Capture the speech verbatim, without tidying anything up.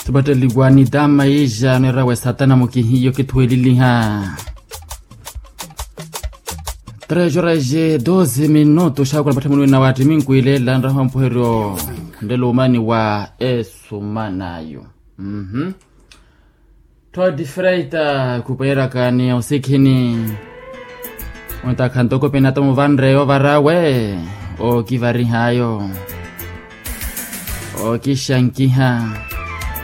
tubate ligwani dama ija nera we satana mukihiyo kitweliliha tres horas e doze minutos shakula pata munu na watu minkuilela ndraho mpohero ndelo umani wa esumanayo mhm toa difreita kupera kani usikini unta kantoko penata muvandre ovarawe o kivari hayo o kishankiha